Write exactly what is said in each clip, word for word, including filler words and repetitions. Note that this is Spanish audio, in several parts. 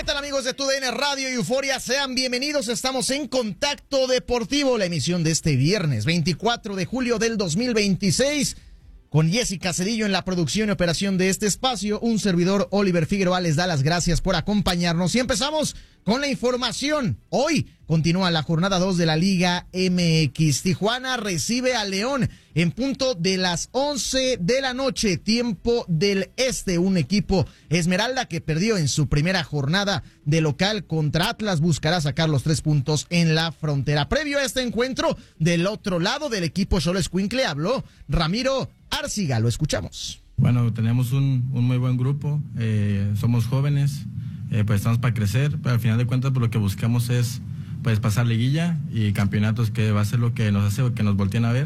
¿Qué tal, amigos de TUDN Radio y Euforia? Sean bienvenidos, estamos en Contacto Deportivo, la emisión de este viernes veinticuatro de julio del dos mil veintiséis, con Jessica Cedillo en la producción y operación de este espacio. Un servidor, Oliver Figueroa, les da las gracias por acompañarnos y empezamos con la información. Hoy continúa la jornada dos de la Liga M X. Tijuana recibe a León en punto de las once de la noche, tiempo del este. Un equipo Esmeralda que perdió en su primera jornada de local contra Atlas buscará sacar los tres puntos en la frontera. Previo a este encuentro, del otro lado del equipo Xoloescuincle habló Ramiro Arciga. Lo escuchamos. Bueno, tenemos un, un muy buen grupo, eh, somos jóvenes, eh, pues estamos para crecer, pero al final de cuentas pues, lo que buscamos es pues pasar liguilla y campeonatos, que va a ser lo que nos hace que nos volteen a ver,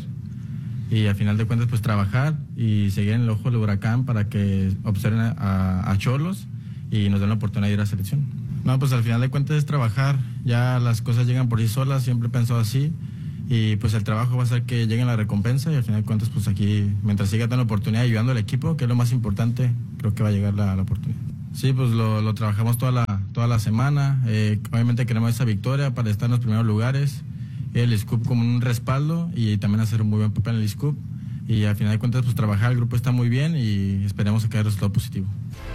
y al final de cuentas pues trabajar y seguir en el ojo del huracán para que observen a, a Xolos y nos den la oportunidad de ir a selección. No, pues al final de cuentas es trabajar, ya las cosas llegan por sí solas, siempre he pensado así, y pues el trabajo va a ser que llegue la recompensa, y al final de cuentas pues aquí, mientras siga dando la oportunidad y ayudando al equipo, que es lo más importante, creo que va a llegar la, la oportunidad. Sí, pues lo, lo trabajamos toda la, toda la semana, eh, obviamente queremos esa victoria para estar en los primeros lugares, el Scoop como un respaldo y también hacer un muy buen papel en el Scoop, y al final de cuentas pues trabajar, el grupo está muy bien y esperemos que haya resultado positivo.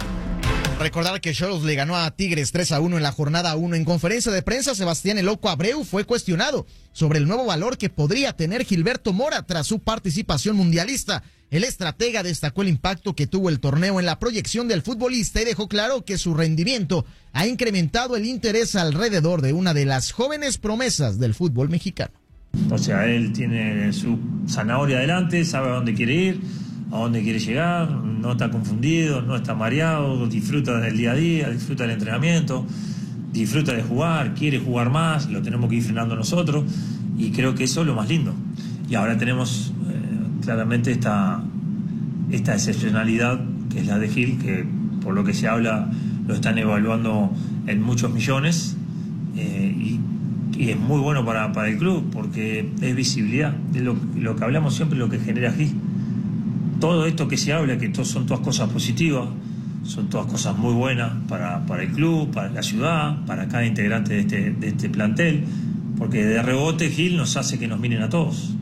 Recordar que Xolos le ganó a Tigres tres a uno en la jornada uno. En conferencia de prensa, Sebastián El Loco Abreu fue cuestionado sobre el nuevo valor que podría tener Gilberto Mora tras su participación mundialista. El estratega destacó el impacto que tuvo el torneo en la proyección del futbolista y dejó claro que su rendimiento ha incrementado el interés alrededor de una de las jóvenes promesas del fútbol mexicano. O sea, él tiene su zanahoria adelante, sabe a dónde quiere ir, a dónde quiere llegar, no está confundido, no está mareado, disfruta del día a día, disfruta del entrenamiento, disfruta de jugar, quiere jugar más, lo tenemos que ir frenando nosotros, y creo que eso es lo más lindo. Y ahora tenemos eh, claramente esta, esta excepcionalidad que es la de Gil, que por lo que se habla lo están evaluando en muchos millones, eh, y, y es muy bueno para, para el club porque es visibilidad, es lo, lo que hablamos siempre, lo que genera Gil. Todo esto que se habla, que to- son todas cosas positivas, son todas cosas muy buenas para, para el club, para la ciudad, para cada integrante de este, de este plantel, porque de rebote Gil nos hace que nos miren a todos,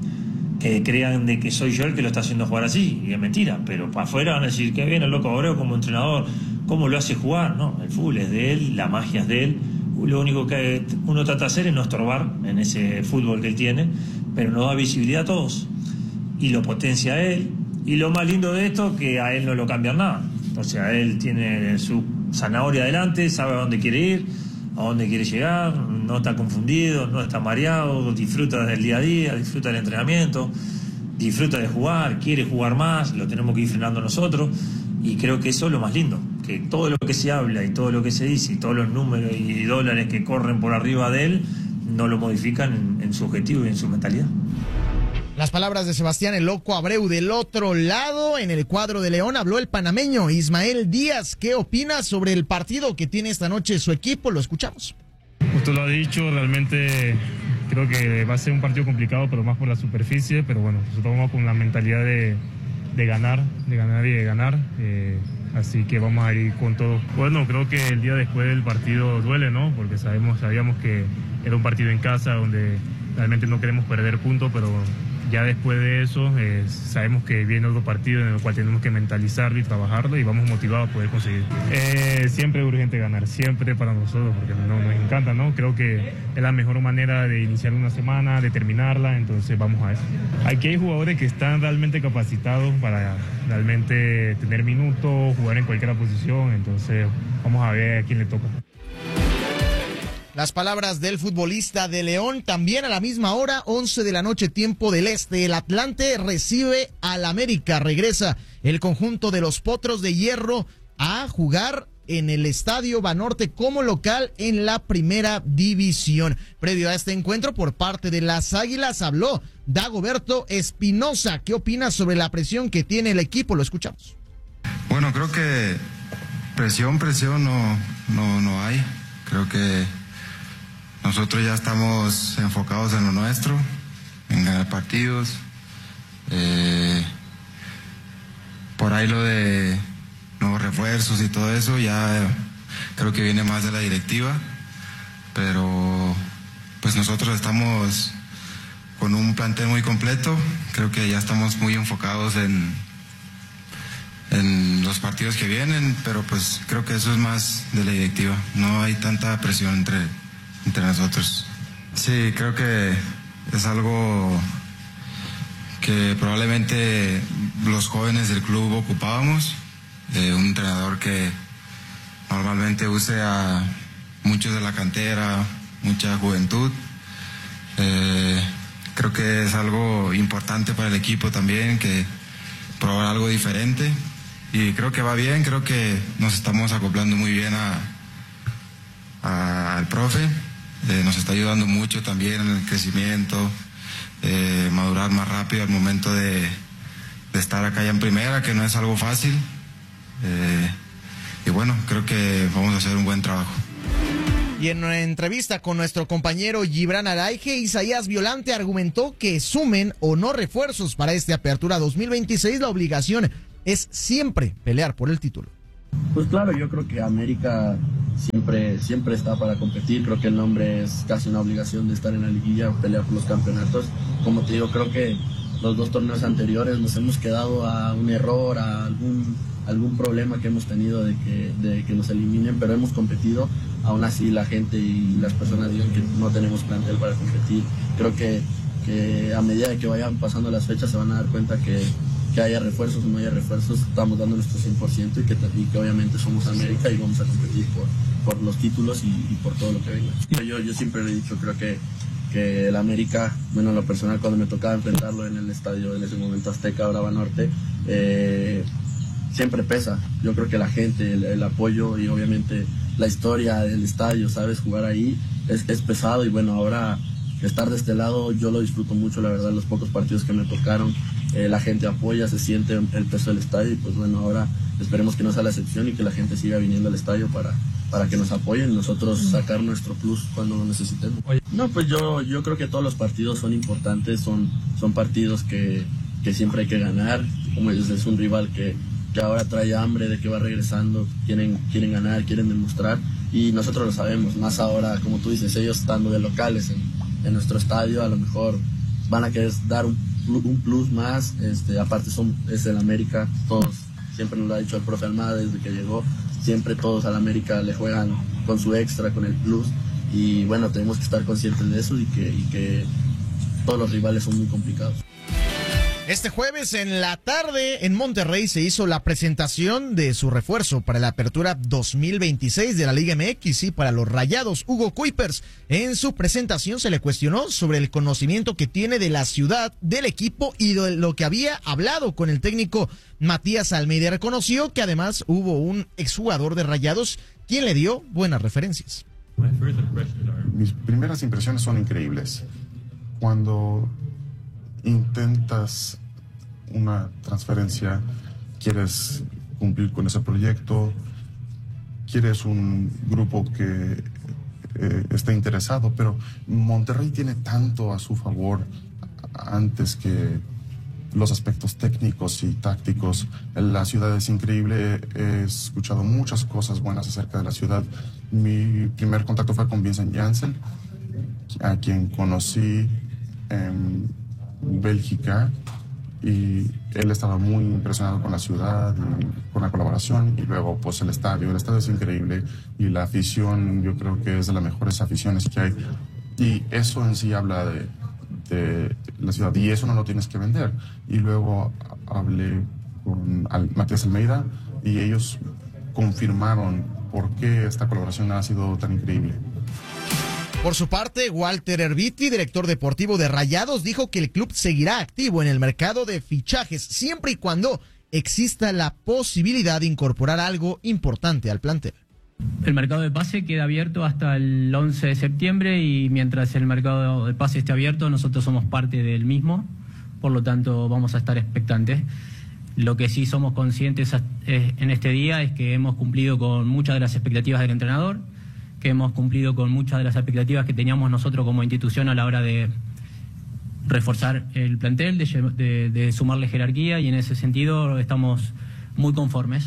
que crean de que soy yo el que lo está haciendo jugar así, y es mentira, pero para afuera van a decir que viene el Loco Abreu como entrenador, cómo lo hace jugar. No, el fútbol es de él, la magia es de él, lo único que uno trata de hacer es no estorbar en ese fútbol que él tiene, pero nos da visibilidad a todos y lo potencia a él. Y lo más lindo de esto, que a él no lo cambian nada. O sea, él tiene su zanahoria adelante, sabe a dónde quiere ir, a dónde quiere llegar, no está confundido, no está mareado, disfruta del día a día, disfruta del entrenamiento, disfruta de jugar, quiere jugar más, lo tenemos que ir frenando nosotros, y creo que eso es lo más lindo, que todo lo que se habla y todo lo que se dice y todos los números y dólares que corren por arriba de él no lo modifican en, en su objetivo y en su mentalidad. Las palabras de Sebastián El Loco Abreu. Del otro lado, en el cuadro de León, habló el panameño Ismael Díaz. ¿Qué opina sobre el partido que tiene esta noche su equipo? Lo escuchamos. Usted lo ha dicho, realmente creo que va a ser un partido complicado, pero más por la superficie, pero bueno, nosotros vamos con la mentalidad de, de ganar, de ganar y de ganar, eh, así que vamos a ir con todo. Bueno, creo que el día después del partido duele, ¿no? Porque sabemos, sabíamos que era un partido en casa donde realmente no queremos perder puntos, pero ya después de eso eh, sabemos que viene otro partido en el cual tenemos que mentalizarlo y trabajarlo, y vamos motivados a poder conseguir. Eh, siempre es urgente ganar, siempre para nosotros, porque no, nos encanta, ¿no? Creo que es la mejor manera de iniciar una semana, de terminarla, entonces vamos a eso. Aquí hay jugadores que están realmente capacitados para realmente tener minutos, jugar en cualquier posición, entonces vamos a ver a quién le toca. Las palabras del futbolista de León. También a la misma hora, once de la noche, tiempo del este. El Atlante recibe al América. Regresa el conjunto de los Potros de Hierro a jugar en el Estadio Banorte como local en la primera división. Previo a este encuentro, por parte de las Águilas, habló Dagoberto Espinosa. ¿Qué opina sobre la presión que tiene el equipo? Lo escuchamos. Bueno, creo que presión, presión no, no, no hay. Creo que nosotros ya estamos enfocados en lo nuestro, en ganar partidos. Eh, por ahí lo de nuevos refuerzos y todo eso, ya creo que viene más de la directiva, pero pues nosotros estamos con un plantel muy completo. Creo que ya estamos muy enfocados en, en los partidos que vienen, pero pues creo que eso es más de la directiva. No hay tanta presión entre, entre nosotros. Sí, creo que es algo que probablemente los jóvenes del club ocupábamos. Eh, un entrenador que normalmente use a muchos de la cantera, mucha juventud. Eh, creo que es algo importante para el equipo también, que probar algo diferente, y creo que va bien. Creo que nos estamos acoplando muy bien a, a, al profe. Eh, nos está ayudando mucho también en el crecimiento, eh, madurar más rápido al momento de, de estar acá ya en primera, que no es algo fácil. Eh, y bueno, creo que vamos a hacer un buen trabajo. Y en una entrevista con nuestro compañero Gibran Araige, Isaías Violante argumentó que sumen o no refuerzos para esta apertura dos mil veintiséis, la obligación es siempre pelear por el título. Pues claro, yo creo que América siempre, siempre está para competir. Creo que el nombre es casi una obligación de estar en la liguilla, pelear por los campeonatos. Como te digo, creo que los dos torneos anteriores nos hemos quedado a un error, a algún, algún problema que hemos tenido de que, de que nos eliminen, pero hemos competido. Aún así la gente y las personas digan que no tenemos plantel para competir. Creo que, que a medida que vayan pasando las fechas se van a dar cuenta que, que haya refuerzos o no haya refuerzos, estamos dando nuestro cien por ciento y que, y que obviamente somos América y vamos a competir por, por los títulos y, y por todo lo que venga. Yo, yo siempre le he dicho, creo que, que el América, bueno, en lo personal, cuando me tocaba enfrentarlo en el estadio, en ese momento Azteca, Brava Norte, eh, siempre pesa. Yo creo que la gente, el, el apoyo y obviamente la historia del estadio, ¿sabes? Jugar ahí es, es pesado, y bueno, ahora estar de este lado yo lo disfruto mucho, la verdad. Los pocos partidos que me tocaron, eh, la gente apoya, se siente el peso del estadio, y pues bueno, ahora esperemos que no sea la excepción y que la gente siga viniendo al estadio para, para que nos apoyen y nosotros sacar nuestro plus cuando lo necesitemos. No, pues yo, yo creo que todos los partidos son importantes, son, son partidos que, que siempre hay que ganar. Como dices, es un rival que que ahora trae hambre de que va regresando, quieren, quieren ganar, quieren demostrar, y nosotros lo sabemos, más ahora, como tú dices, ellos estando de locales en, en nuestro estadio, a lo mejor van a querer dar un, un plus más, este, aparte son, es el América, todos, siempre nos lo ha dicho el profe Almada desde que llegó, siempre todos al América le juegan con su extra, con el plus, y bueno, tenemos que estar conscientes de eso y que, y que todos los rivales son muy complicados. Este jueves en la tarde en Monterrey se hizo la presentación de su refuerzo para la apertura dos mil veintiséis de la Liga M X, y para los Rayados, Hugo Kuipers. En su presentación se le cuestionó sobre el conocimiento que tiene de la ciudad, del equipo y de lo que había hablado con el técnico Matías Almeida. Reconoció que además hubo un exjugador de Rayados quien le dio buenas referencias. Mis primeras impresiones son increíbles. Cuando intentas una transferencia, quieres cumplir con ese proyecto, quieres un grupo que eh, esté interesado, pero Monterrey tiene tanto a su favor antes que los aspectos técnicos y tácticos. La ciudad es increíble, he escuchado muchas cosas buenas acerca de la ciudad. Mi primer contacto fue con Vincent Janssen, a quien conocí en Bélgica, y él estaba muy impresionado con la ciudad y con la colaboración, y luego pues el estadio, el estadio es increíble, y la afición yo creo que es de las mejores aficiones que hay, y eso en sí habla de, de la ciudad, y eso no lo tienes que vender. Y luego hablé con Matías Almeida y ellos confirmaron por qué esta colaboración ha sido tan increíble. Por su parte, Walter Erviti, director deportivo de Rayados, dijo que el club seguirá activo en el mercado de fichajes siempre y cuando exista la posibilidad de incorporar algo importante al plantel. El mercado de pase queda abierto hasta el once de septiembre, y mientras el mercado de pase esté abierto, nosotros somos parte del mismo, por lo tanto vamos a estar expectantes. Lo que sí somos conscientes en este día es que hemos cumplido con muchas de las expectativas del entrenador, que hemos cumplido con muchas de las expectativas que teníamos nosotros como institución a la hora de reforzar el plantel, de, de, de sumarle jerarquía, y en ese sentido estamos muy conformes.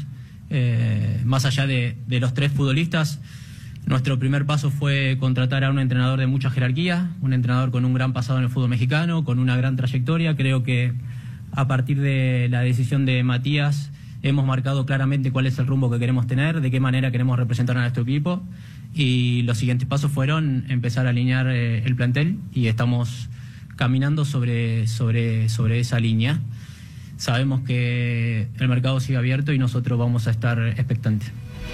Eh, más allá de, de los tres futbolistas, nuestro primer paso fue contratar a un entrenador de mucha jerarquía, un entrenador con un gran pasado en el fútbol mexicano, con una gran trayectoria. Creo que a partir de la decisión de Matías hemos marcado claramente cuál es el rumbo que queremos tener, de qué manera queremos representar a nuestro equipo, y los siguientes pasos fueron empezar a alinear eh, el plantel, y estamos caminando sobre, sobre, sobre esa línea. Sabemos que el mercado sigue abierto y nosotros vamos a estar expectantes.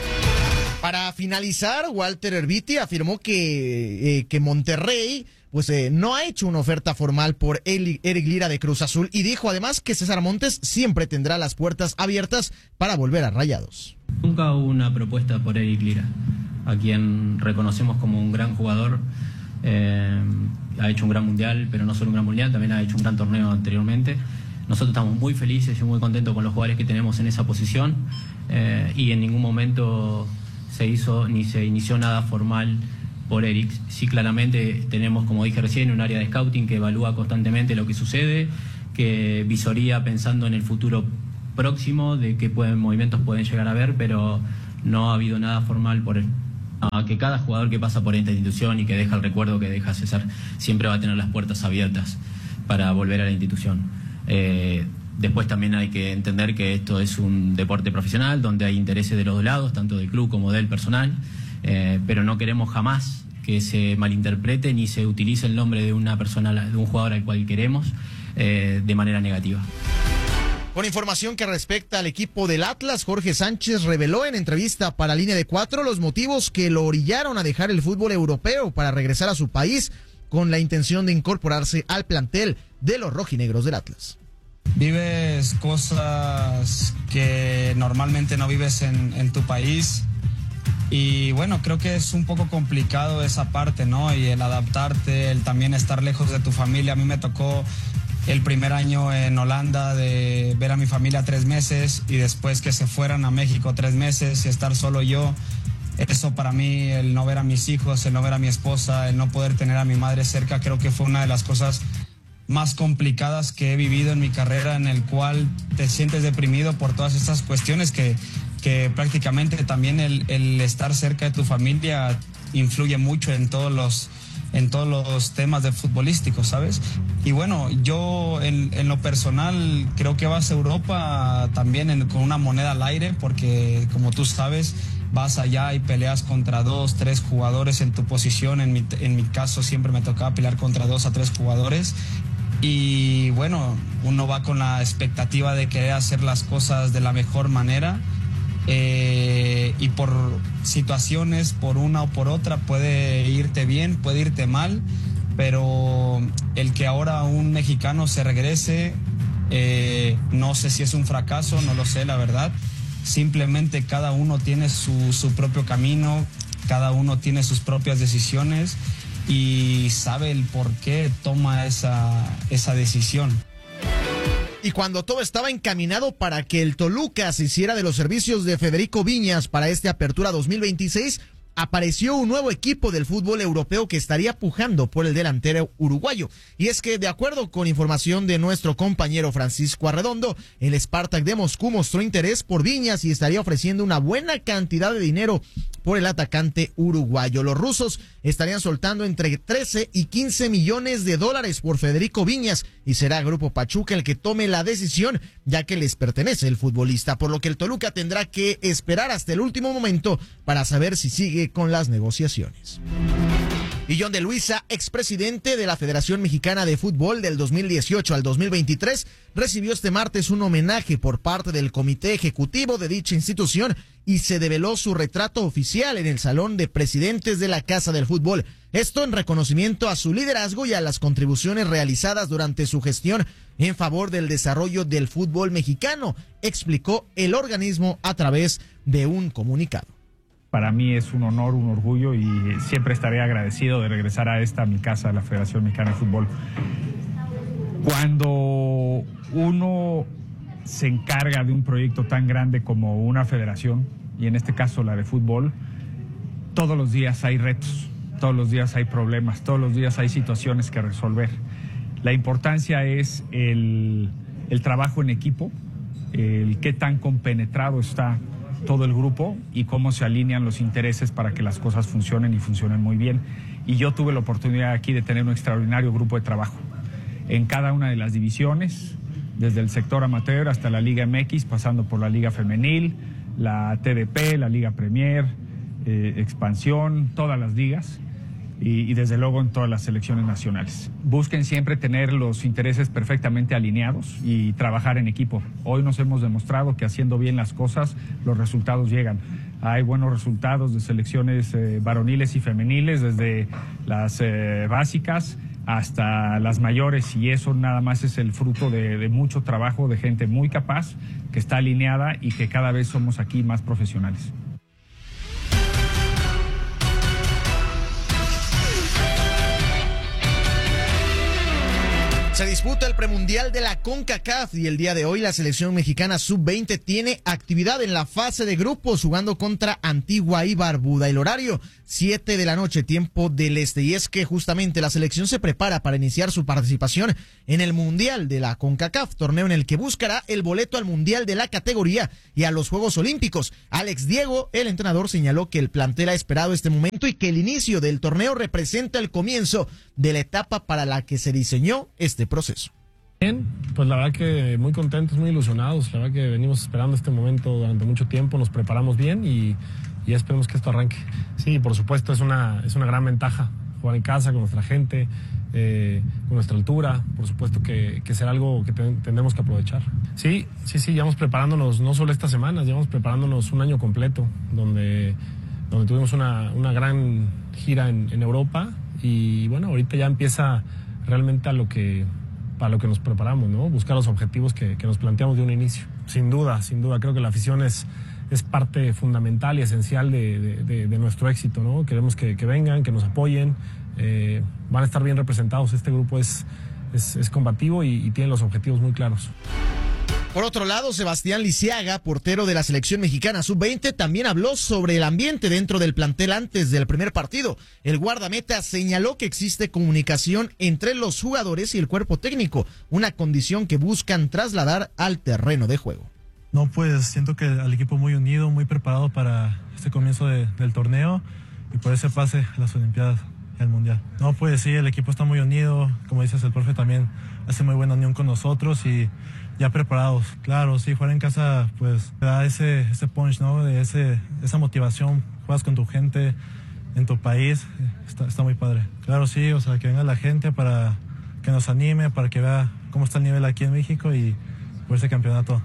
Para finalizar, Walter Erviti afirmó que, eh, que Monterrey pues eh, no ha hecho una oferta formal por Eric Lira de Cruz Azul, y dijo además que César Montes siempre tendrá las puertas abiertas para volver a Rayados. Nunca hubo una propuesta por Eric Lira, a quien reconocemos como un gran jugador. Eh, ha hecho un gran mundial, pero no solo un gran mundial, también ha hecho un gran torneo anteriormente. Nosotros estamos muy felices y muy contentos con los jugadores que tenemos en esa posición, eh, y en ningún momento se hizo ni se inició nada formal por Eric. Sí, claramente tenemos, como dije recién, un área de scouting que evalúa constantemente lo que sucede, que visoría pensando en el futuro próximo, de qué pueden, movimientos pueden llegar a ver, pero no ha habido nada formal por él. Ah, que cada jugador que pasa por esta institución y que deja el recuerdo que deja César siempre va a tener las puertas abiertas para volver a la institución. Eh, después también hay que entender que esto es un deporte profesional donde hay intereses de los dos lados, tanto del club como del personal, eh, pero no queremos jamás que se malinterprete ni se utilice el nombre de una persona, de un jugador al cual queremos, eh, de manera negativa. Con información que respecta al equipo del Atlas, Jorge Sánchez reveló en entrevista para Línea de Cuatro los motivos que lo orillaron a dejar el fútbol europeo para regresar a su país con la intención de incorporarse al plantel de los rojinegros del Atlas. Vives cosas que normalmente no vives en, en tu país, y bueno, creo que es un poco complicado esa parte, ¿no? Y el adaptarte, el también estar lejos de tu familia. A mí me tocó el primer año en Holanda de ver a mi familia tres meses y después que se fueran a México tres meses y estar solo yo. Eso para mí, el no ver a mis hijos, el no ver a mi esposa, el no poder tener a mi madre cerca, creo que fue una de las cosas más complicadas que he vivido en mi carrera, en el cual te sientes deprimido por todas estas cuestiones que, que prácticamente también el, el estar cerca de tu familia influye mucho en todos los en todos los temas de futbolísticos, ¿sabes? Y bueno, yo en, en lo personal creo que vas a Europa también en, con una moneda al aire, porque como tú sabes, vas allá y peleas contra dos, tres jugadores en tu posición. En mi, en mi caso siempre me tocaba pelear contra dos a tres jugadores. Y bueno, uno va con la expectativa de querer hacer las cosas de la mejor manera. Eh, y por situaciones, por una o por otra, puede irte bien, puede irte mal, pero el que ahora un mexicano se regrese, eh, no sé si es un fracaso, no lo sé, la verdad. Simplemente cada uno tiene su, su propio camino, cada uno tiene sus propias decisiones y sabe el por qué toma esa, esa decisión. Y cuando todo estaba encaminado para que el Toluca se hiciera de los servicios de Federico Viñas para esta apertura dos mil veintiséis, apareció un nuevo equipo del fútbol europeo que estaría pujando por el delantero uruguayo. Y es que, de acuerdo con información de nuestro compañero Francisco Arredondo, el Spartak de Moscú mostró interés por Viñas y estaría ofreciendo una buena cantidad de dinero por el atacante uruguayo. Los rusos estarían soltando entre trece y quince millones de dólares por Federico Viñas, y será Grupo Pachuca el que tome la decisión, ya que les pertenece el futbolista, por lo que el Toluca tendrá que esperar hasta el último momento para saber si sigue con las negociaciones. Y John de Luisa, expresidente de la Federación Mexicana de Fútbol del dos mil dieciocho al dos mil veintitrés, recibió este martes un homenaje por parte del comité ejecutivo de dicha institución y se develó su retrato oficial en el Salón de Presidentes de la Casa del Fútbol. Esto en reconocimiento a su liderazgo y a las contribuciones realizadas durante su gestión en favor del desarrollo del fútbol mexicano, explicó el organismo a través de un comunicado. Para mí es un honor, un orgullo, y siempre estaré agradecido de regresar a esta, mi casa, la Federación Mexicana de Fútbol. Cuando uno se encarga de un proyecto tan grande como una federación, y en este caso la de fútbol, todos los días hay retos, todos los días hay problemas, todos los días hay situaciones que resolver. La importancia es el, el trabajo en equipo, el qué tan compenetrado está todo el grupo y cómo se alinean los intereses para que las cosas funcionen y funcionen muy bien. Y yo tuve la oportunidad aquí de tener un extraordinario grupo de trabajo en cada una de las divisiones, desde el sector amateur hasta la Liga M X, pasando por la Liga Femenil, la T D P, la Liga Premier, eh, Expansión, todas las ligas. Y, y desde luego en todas las selecciones nacionales. Busquen siempre tener los intereses perfectamente alineados y trabajar en equipo. Hoy nos hemos demostrado que haciendo bien las cosas, los resultados llegan. Hay buenos resultados de selecciones eh, varoniles y femeniles, desde las eh, básicas hasta las mayores, y eso nada más es el fruto de, de mucho trabajo de gente muy capaz, que está alineada y que cada vez somos aquí más profesionales. Se disputa el premundial de la CONCACAF y el día de hoy la selección mexicana sub veinte tiene actividad en la fase de grupos jugando contra Antigua y Barbuda. El horario, siete de la noche, tiempo del este. Y es que justamente la selección se prepara para iniciar su participación en el mundial de la CONCACAF, torneo en el que buscará el boleto al mundial de la categoría y a los Juegos Olímpicos. Alex Diego, el entrenador, señaló que el plantel ha esperado este momento y que el inicio del torneo representa el comienzo de la etapa para la que se diseñó este proceso. Bien, pues la verdad que muy contentos, muy ilusionados. La verdad que venimos esperando este momento durante mucho tiempo, nos preparamos bien y, y esperemos que esto arranque. Sí, por supuesto, es una, es una gran ventaja jugar en casa con nuestra gente, eh, con nuestra altura. Por supuesto que, que será algo que ten, tendremos que aprovechar. Sí, sí, sí, llevamos preparándonos no solo estas semanas, llevamos preparándonos un año completo, donde, donde tuvimos una, una gran gira en, en Europa y bueno, ahorita ya empieza realmente a lo que... para lo que nos preparamos, ¿no? Buscar los objetivos que, que nos planteamos de un inicio. Sin duda, sin duda, creo que la afición es, es parte fundamental y esencial de, de, de, de nuestro éxito, ¿no? Queremos que, que vengan, que nos apoyen, eh, van a estar bien representados. Este grupo es, es, es combativo y, y tiene los objetivos muy claros. Por otro lado, Sebastián Lisiaga, portero de la selección mexicana sub veinte, también habló sobre el ambiente dentro del plantel antes del primer partido. El guardameta señaló que existe comunicación entre los jugadores y el cuerpo técnico, una condición que buscan trasladar al terreno de juego. No, pues siento que al equipo muy unido, muy preparado para este comienzo de, del torneo y por ese pase a las Olimpiadas y al Mundial. No, pues sí, el equipo está muy unido, como dices, el profe también hace muy buena unión con nosotros y ya preparados. Claro, sí, jugar en casa pues te da ese, ese punch, ¿no? De ese, esa motivación, juegas con tu gente en tu país, está, está muy padre. Claro, sí, o sea, que venga la gente para que nos anime, para que vea cómo está el nivel aquí en México y por ese campeonato.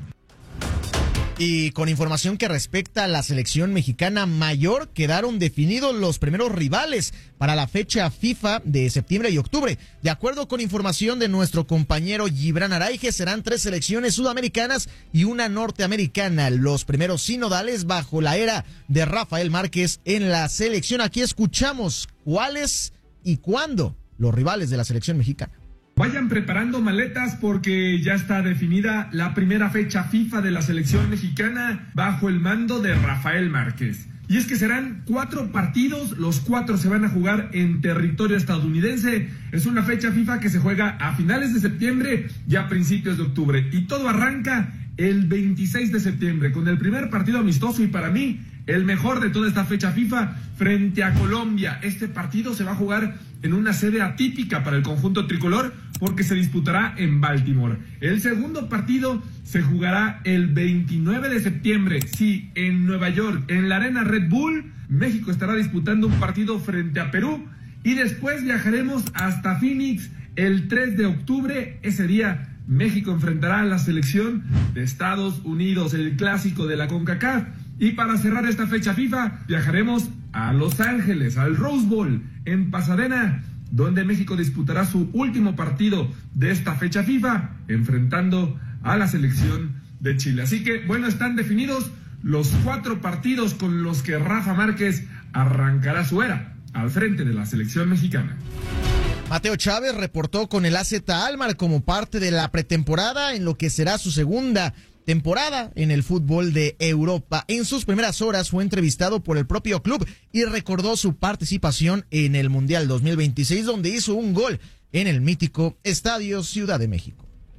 Y con información que respecta a la selección mexicana mayor, quedaron definidos los primeros rivales para la fecha FIFA de septiembre y octubre. De acuerdo con información de nuestro compañero Gibran Araige, serán tres selecciones sudamericanas y una norteamericana, los primeros sinodales bajo la era de Rafael Márquez en la selección. Aquí escuchamos cuáles y cuándo los rivales de la selección mexicana. Vayan preparando maletas porque ya está definida la primera fecha FIFA de la selección mexicana bajo el mando de Rafael Márquez. Y es que serán cuatro partidos, los cuatro se van a jugar en territorio estadounidense. Es una fecha FIFA que se juega a finales de septiembre y a principios de octubre. Y todo arranca el veintiséis de septiembre con el primer partido amistoso y para mí el mejor de toda esta fecha FIFA frente a Colombia. Este partido se va a jugar en una sede atípica para el conjunto tricolor porque se disputará en Baltimore. El segundo partido se jugará el veintinueve de septiembre, sí, en Nueva York, en la Arena Red Bull. México estará disputando un partido frente a Perú y después viajaremos hasta Phoenix el tres de octubre. Ese día México enfrentará a la selección de Estados Unidos, el clásico de la CONCACAF. Y para cerrar esta fecha FIFA, viajaremos a Los Ángeles, al Rose Bowl, en Pasadena, donde México disputará su último partido de esta fecha FIFA, enfrentando a la selección de Chile. Así que, bueno, están definidos los cuatro partidos con los que Rafa Márquez arrancará su era al frente de la selección mexicana. Mateo Chávez reportó con el A Z Alkmaar como parte de la pretemporada en lo que será su segunda temporada en el fútbol de Europa. En sus primeras horas fue entrevistado por el propio club y recordó su participación en el Mundial dos mil veintiséis, donde hizo un gol en el mítico Estadio Ciudad de México.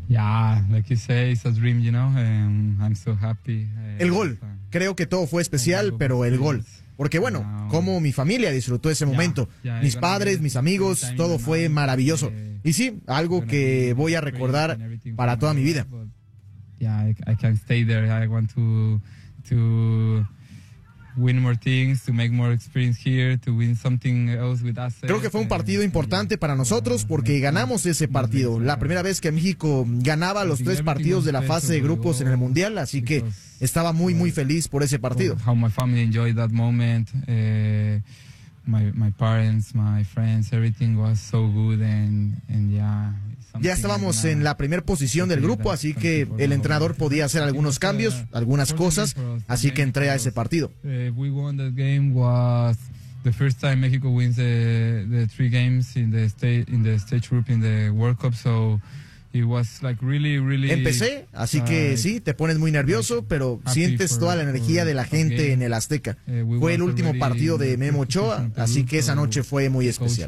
Yeah, like you say, it's a dream, you know, and I'm so happy. El gol. Creo que todo fue especial, pero el gol. Porque bueno, como mi familia disfrutó ese momento. Mis padres, mis amigos, todo fue maravilloso. Y sí, algo que voy a recordar para toda mi vida. Yeah, I, I can stay there. I want to to win more things, to make more experience here, to win something else with us. Creo que fue un partido importante para nosotros porque ganamos ese partido. La primera vez que México ganaba los tres partidos de la fase de grupos en el Mundial, así que estaba muy, muy feliz por ese partido. How my family enjoyed that moment. Uh, my my parents, my friends, everything was so good and and yeah. Ya estábamos en la primera posición del grupo, así que el entrenador podía hacer algunos cambios, algunas cosas, así que entré a ese partido. We won that game was the first time Mexico wins the the three games in the state in the stage group in the World Cup, so it was like really really. Empecé, así que sí, te pones muy nervioso, pero sientes toda la energía de la gente en el Azteca. Fue el último partido de Memo Ochoa, así que esa noche fue muy especial.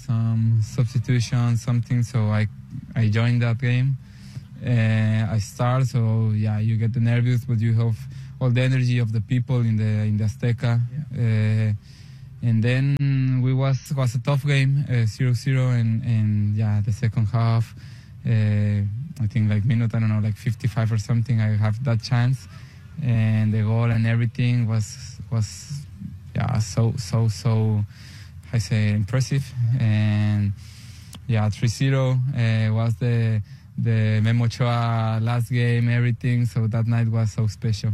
I joined that game. Uh, I start, so yeah, you get nervous, but you have all the energy of the people in the in the Azteca. Uh, and then we was was a tough game, zero zero, uh, and and yeah, the second half, uh, I think like minute, I don't know, like fifty-five or something, I have that chance, and the goal and everything was was yeah, so so so, I say impressive. And yeah, three zero uh, was the the Memo Ochoa last game, everything. So that night was so special.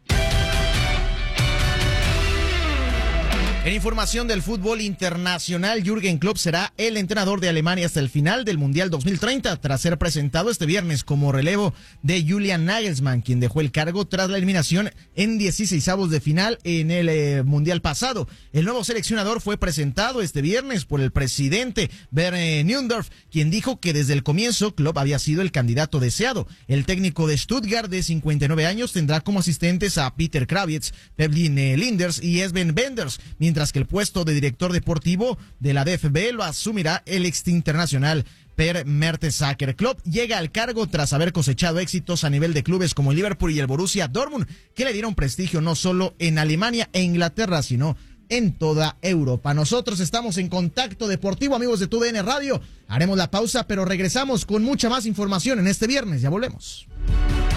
En información del fútbol internacional, Jürgen Klopp será el entrenador de Alemania hasta el final del Mundial dos mil treinta, tras ser presentado este viernes como relevo de Julian Nagelsmann, quien dejó el cargo tras la eliminación en dieciseisavos de final en el eh, Mundial pasado. El nuevo seleccionador fue presentado este viernes por el presidente Bernd Neuendorf, quien dijo que desde el comienzo Klopp había sido el candidato deseado. El técnico de Stuttgart, de cincuenta y nueve años, tendrá como asistentes a Peter Krawietz, Pevlin Linders y Sven Benders, mientras que el puesto de director deportivo de la D F B lo asumirá el ex internacional Per Mertesacker. Klopp llega al cargo tras haber cosechado éxitos a nivel de clubes como el Liverpool y el Borussia Dortmund, que le dieron prestigio no solo en Alemania e Inglaterra, sino en toda Europa. Nosotros estamos en Contacto Deportivo, amigos de T U D N Radio. Haremos la pausa, pero regresamos con mucha más información en este viernes. Ya volvemos.